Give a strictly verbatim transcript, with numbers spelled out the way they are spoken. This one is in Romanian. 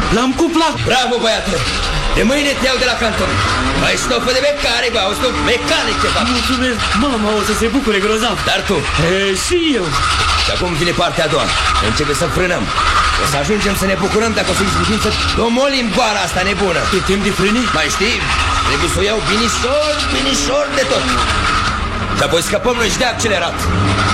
L-am cuplat. Bravo, băiatule. De mâine te iau de la canton. Mai stofă de mecanic, bă, auzi tu, mecanic ceva. Mulțumesc, mama o să se bucure grozav. Dar tu? E, și eu. Și acum vine partea a doua. Începe să frânăm. O să ajungem să ne bucurăm dacă o să izbutim să domolim goara asta nebună. E timp de frâne? Mai știi? Trebuie să o iau binișor, binișor de tot. Și apoi scăpăm noi și de accelerat.